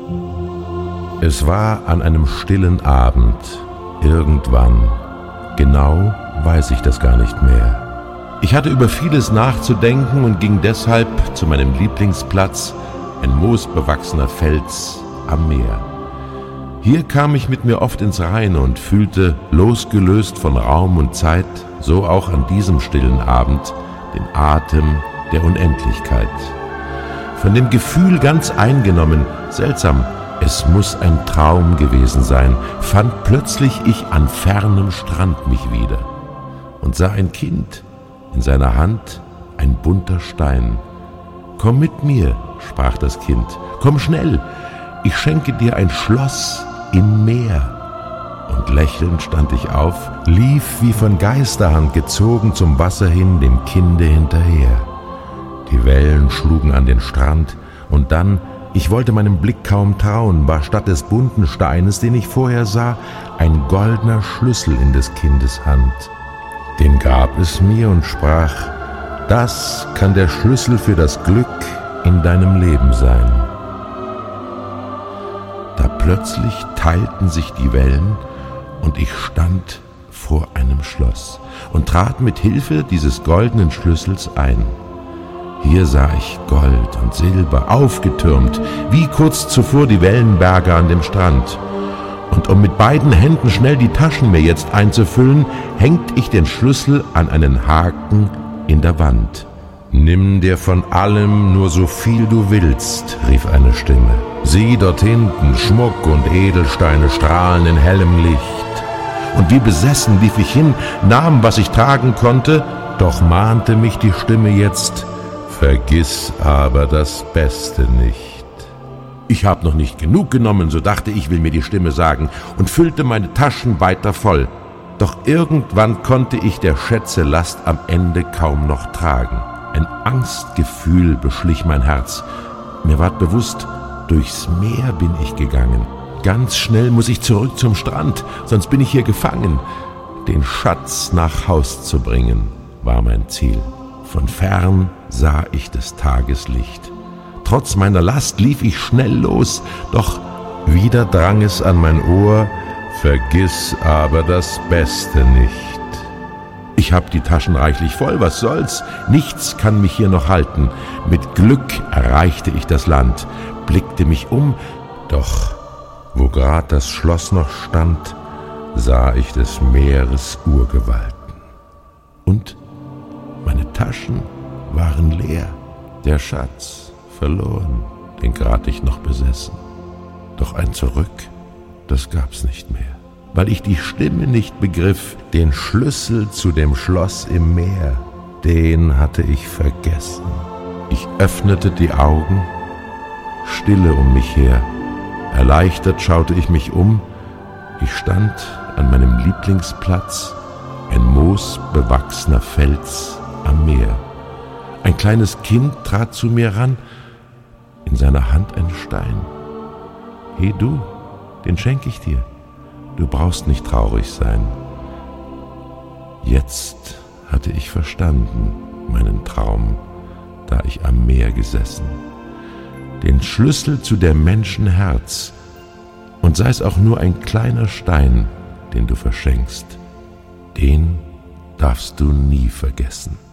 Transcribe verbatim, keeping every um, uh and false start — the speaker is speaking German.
Es war an einem stillen Abend, irgendwann, genau weiß ich das gar nicht mehr. Ich hatte über vieles nachzudenken und ging deshalb zu meinem Lieblingsplatz, ein moosbewachsener Fels am Meer. Hier kam ich mit mir oft ins Reine und fühlte, losgelöst von Raum und Zeit, so auch an diesem stillen Abend, den Atem der Unendlichkeit. Von dem Gefühl ganz eingenommen, seltsam, es muss ein Traum gewesen sein, fand plötzlich ich an fernem Strand mich wieder und sah ein Kind, in seiner Hand ein bunter Stein. »Komm mit mir«, sprach das Kind, »komm schnell, ich schenke dir ein Schloss im Meer.« Und lächelnd stand ich auf, lief wie von Geisterhand gezogen zum Wasser hin, dem Kinde hinterher. Die Wellen schlugen an den Strand, und dann, ich wollte meinem Blick kaum trauen, war statt des bunten Steines, den ich vorher sah, ein goldener Schlüssel in des Kindes Hand. Den gab es mir und sprach: »Das kann der Schlüssel für das Glück in deinem Leben sein.« Da plötzlich teilten sich die Wellen und ich stand vor einem Schloss und trat mit Hilfe dieses goldenen Schlüssels ein. Hier sah ich Gold und Silber aufgetürmt, wie kurz zuvor die Wellenberge an dem Strand. Und um mit beiden Händen schnell die Taschen mir jetzt einzufüllen, hängt ich den Schlüssel an einen Haken in der Wand. »Nimm dir von allem nur so viel du willst«, rief eine Stimme. »Sieh dort hinten, Schmuck und Edelsteine strahlen in hellem Licht.« Und wie besessen lief ich hin, nahm, was ich tragen konnte, doch mahnte mich die Stimme jetzt: »Vergiss aber das Beste nicht.« Ich hab noch nicht genug genommen, so dachte ich, will mir die Stimme sagen, und füllte meine Taschen weiter voll. Doch irgendwann konnte ich der Schätze Last am Ende kaum noch tragen. Ein Angstgefühl beschlich mein Herz. Mir ward bewusst, durchs Meer bin ich gegangen. Ganz schnell muss ich zurück zum Strand, sonst bin ich hier gefangen. Den Schatz nach Haus zu bringen, war mein Ziel. Von fern sah ich des Tages Licht. Trotz meiner Last lief ich schnell los, doch wieder drang es an mein Ohr: »Vergiss aber das Beste nicht.« Ich hab die Taschen reichlich voll, was soll's? Nichts kann mich hier noch halten. Mit Glück erreichte ich das Land, blickte mich um, doch wo grad das Schloss noch stand, sah ich des Meeres Urgewalten. Und meine Taschen waren leer, der Schatz verloren, den grad ich noch besessen. Doch ein Zurück, das gab's nicht mehr, weil ich die Stimme nicht begriff. Den Schlüssel zu dem Schloss im Meer, den hatte ich vergessen. Ich öffnete die Augen, Stille um mich her. Erleichtert schaute ich mich um. Ich stand an meinem Lieblingsplatz, ein moosbewachsener Fels am Meer. Ein kleines Kind trat zu mir ran, in seiner Hand ein Stein. »He du, den schenk ich dir, du brauchst nicht traurig sein.« Jetzt hatte ich verstanden meinen Traum, da ich am Meer gesessen. Den Schlüssel zu der Menschen Herz, und sei es auch nur ein kleiner Stein, den du verschenkst, den darfst du nie vergessen.